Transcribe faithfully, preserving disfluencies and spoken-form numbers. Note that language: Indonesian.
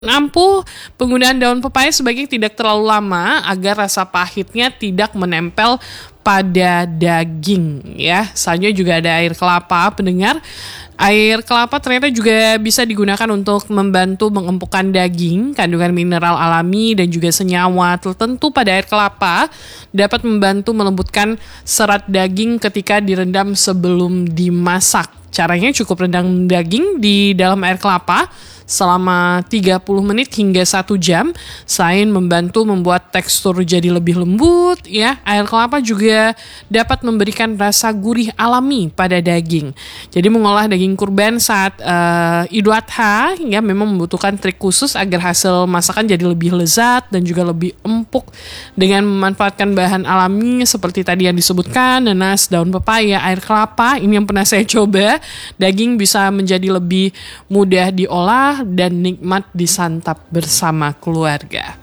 Ampuh, penggunaan daun pepaya sebaiknya tidak terlalu lama agar rasa pahitnya tidak menempel pada daging ya. Selanjutnya juga ada air kelapa, pendengar. Air kelapa ternyata juga bisa digunakan untuk membantu mengempukkan daging. Kandungan mineral alami dan juga senyawa tertentu pada air kelapa dapat membantu melembutkan serat daging ketika direndam sebelum dimasak. Caranya cukup rendam daging di dalam air kelapa selama tiga puluh menit hingga satu jam. Selain membantu membuat tekstur jadi lebih lembut ya, air kelapa juga dapat memberikan rasa gurih alami pada daging. Jadi mengolah daging kurban saat uh, Idul Adha ya memang membutuhkan trik khusus agar hasil masakan jadi lebih lezat dan juga lebih empuk dengan memanfaatkan bahan alami seperti tadi yang disebutkan, nanas, daun pepaya, air kelapa. Ini yang pernah saya coba. Daging bisa menjadi lebih mudah diolah dan nikmat disantap bersama keluarga.